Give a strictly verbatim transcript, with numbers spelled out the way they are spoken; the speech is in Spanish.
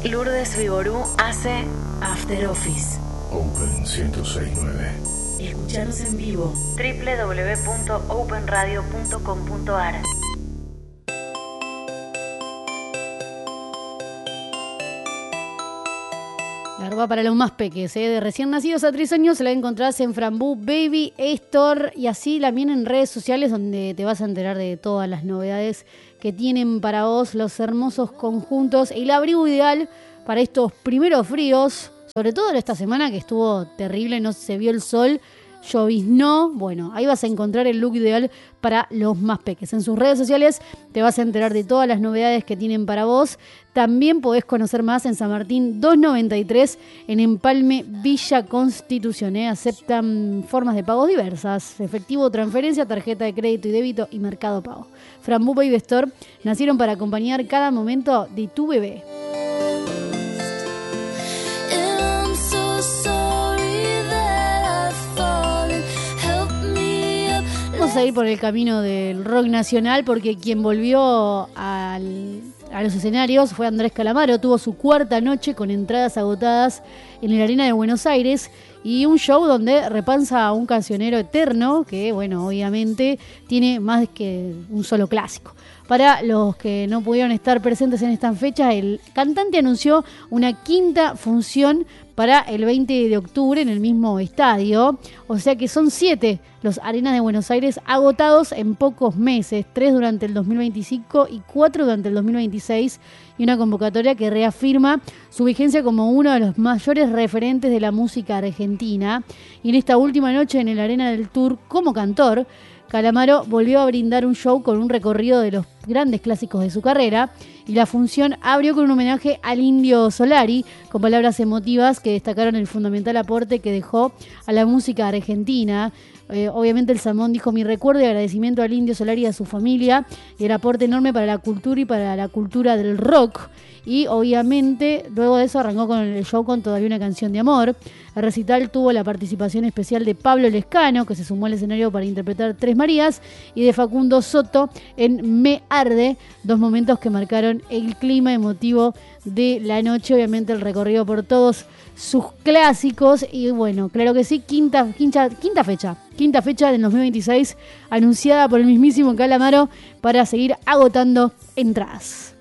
Lourdes Viború hace After Office. Open ciento seis punto nueve. Escuchanos en vivo. doble u doble u doble u punto open radio punto com punto a r. Larva para los más peques, ¿eh? De recién nacidos a tres años se la encontrás en Frambú Baby Store y así también en redes sociales donde te vas a enterar de todas las novedades que tienen para vos los hermosos conjuntos. El abrigo ideal para estos primeros fríos, sobre todo en esta semana que estuvo terrible, no se vio el sol, lloviznó. Bueno, ahí vas a encontrar el look ideal para los más peques. En sus redes sociales te vas a enterar de todas las novedades que tienen para vos. También podés conocer más en San Martín doscientos noventa y tres, en Empalme, Villa Constitución. ¿eh? Aceptan formas de pagos diversas: efectivo, transferencia, tarjeta de crédito y débito y Mercado Pago. Frambú Baby Store nacieron para acompañar cada momento de tu bebé. Vamos a ir por el camino del rock nacional porque quien volvió al, a los escenarios fue Andrés Calamaro. Tuvo su cuarta noche con entradas agotadas en la Arena de Buenos Aires y un show donde repansa a un cancionero eterno que, bueno, obviamente tiene más que un solo clásico. Para los que no pudieron estar presentes en estas fechas, el cantante anunció una quinta función para el veinte de octubre en el mismo estadio. O sea que son siete los Arenas de Buenos Aires agotados en pocos meses, tres durante el dos mil veinticinco y cuatro durante el dos mil veintiséis, y una convocatoria que reafirma su vigencia como uno de los mayores referentes de la música argentina. Y en esta última noche en el Arena del Tour como cantor, Calamaro volvió a brindar un show con un recorrido de los grandes clásicos de su carrera y la función abrió con un homenaje al Indio Solari con palabras emotivas que destacaron el fundamental aporte que dejó a la música argentina. Eh, obviamente el sermón dijo: mi recuerdo y agradecimiento al Indio Solari y a su familia y el aporte enorme para la cultura y para la cultura del rock. Y obviamente luego de eso arrancó con el show con Todavía una canción de amor. El recital tuvo la participación especial de Pablo Lescano, que se sumó al escenario para interpretar Tres Marías, y de Facundo Soto en Me Arde, dos momentos que marcaron el clima emotivo de la noche. Obviamente el recorrido por todos sus clásicos y bueno, claro que sí, quinta, quinta, quinta fecha, quinta fecha del dos mil veintiséis anunciada por el mismísimo Calamaro para seguir agotando entradas.